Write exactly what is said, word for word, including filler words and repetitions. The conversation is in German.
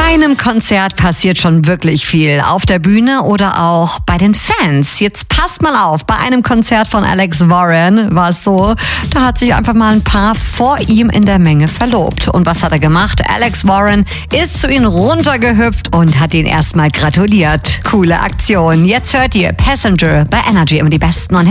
einem Konzert passiert schon wirklich viel. Auf der Bühne oder auch bei den Fans. Jetzt passt mal auf, bei einem Konzert von Alex Warren war es so, da hat sich einfach mal ein Paar vor ihm in der Menge verlobt. Und was hat er gemacht? Alex Warren ist zu ihm runtergehüpft und hat ihn erstmal gratuliert. Coole Aktion. Jetzt hört ihr Passenger bei Energy, immer die besten und